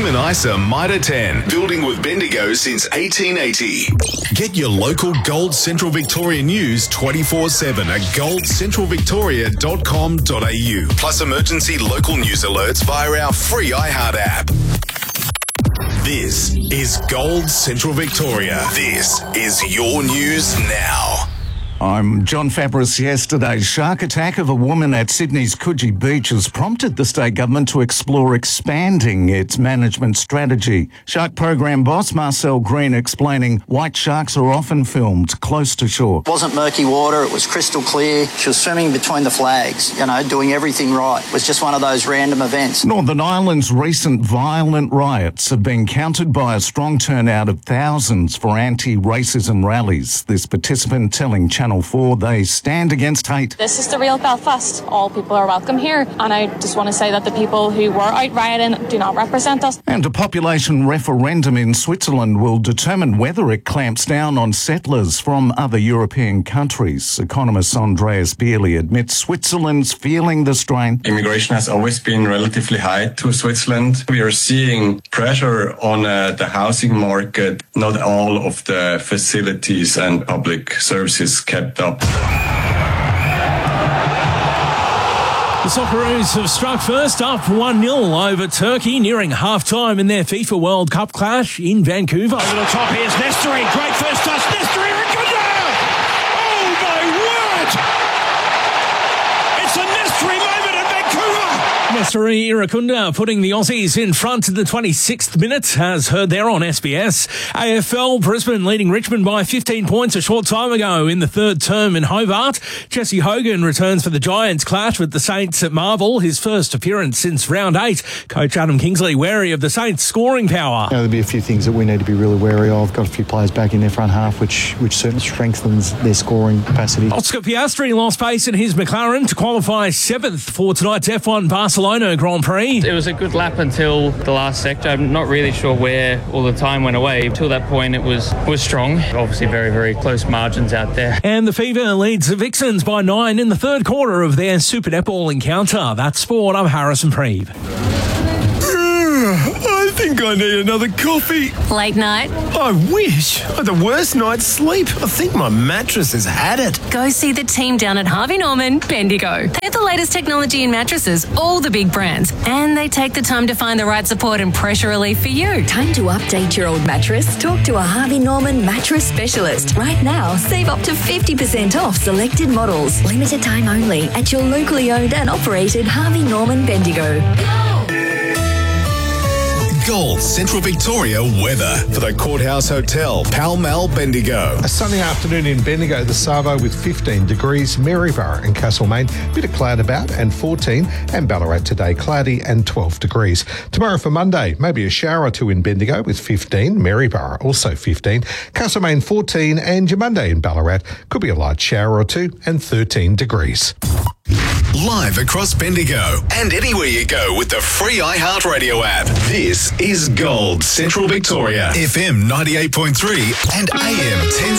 Human ISA Mitre 10, building with Bendigo since 1880. Get your local Gold Central Victoria news 24/7 at goldcentralvictoria.com.au. Plus emergency local news alerts via our free iHeart app. This is Gold Central Victoria. This is your news now. I'm John Fabris. Yesterday's shark attack of a woman at Sydney's Coogee Beach has prompted the state government to explore expanding its management strategy. Shark program boss Marcel Green explaining white sharks are often filmed close to shore. It wasn't murky water, it was crystal clear. She was swimming between the flags, doing everything right. It was just one of those random events. Northern Ireland's recent violent riots have been countered by a strong turnout of thousands for anti-racism rallies. This participant telling Channel 4 they stand against hate. This is the real Belfast. All people are welcome here. And I just want to say that the people who were out rioting do not represent us. And a population referendum in Switzerland will determine whether it clamps down on settlers from other European countries. Economist Andreas Bierli admits Switzerland's feeling the strain. Immigration has always been relatively high to Switzerland. We are seeing pressure on the housing market. Not all of the facilities and public services kept up. The Socceroos have struck first, up 1-0 over Turkey, nearing half-time in their FIFA World Cup clash in Vancouver. Over the top, here's Nestory. Great first touch. Nestory, Iracunda! Oh, my word! It's a Nestory moment in Vancouver! Nestory Iracunda putting the Aussies in front at the 26th minute, as heard there on SBS. AFL Brisbane leading Richmond by 15 points a short time ago in the third term in Hobart. Jesse Hogan returns for the Giants clash with the Saints at Marvel, his first appearance since round 8. Coach Adam Kingsley wary of the Saints' scoring power. There'll be a few things that we need to be really wary of. Got a few players back in their front half, which certainly strengthens their scoring capacity. Oscar Piastri lost pace in his McLaren to qualify 7th for tonight's F1 Barcelona Grand Prix. It was a good lap until the last sector. I'm not really sure where all the time went away. Until that point, it was strong. Obviously, very, very close margins out there. And the Fever leads the Vixens by 9 in the third quarter of their Super Netball encounter. That's sport. I'm Harrison Preeb. I think I need another coffee. Late night? I wish. I had the worst night's sleep. I think my mattress has had it. Go see the team down at Harvey Norman, Bendigo. They have the latest technology in mattresses, all the big brands, and they take the time to find the right support and pressure relief for you. Time to update your old mattress? Talk to a Harvey Norman mattress specialist. Right now, save up to 50% off selected models. Limited time only at your locally owned and operated Harvey Norman Bendigo. Gold Central Victoria weather for the Courthouse Hotel, Pall Mall, Bendigo. A sunny afternoon in Bendigo, the Savo with 15 degrees, Maryborough and Castlemaine, bit of cloud about and 14, and Ballarat today cloudy and 12 degrees. Tomorrow for Monday, maybe a shower or two in Bendigo with 15, Maryborough also 15, Castlemaine 14, and your Monday in Ballarat could be a light shower or two and 13 degrees. Live across Bendigo and anywhere you go with the free iHeartRadio app. This is Gold Central Victoria, FM 98.3 and AM 10.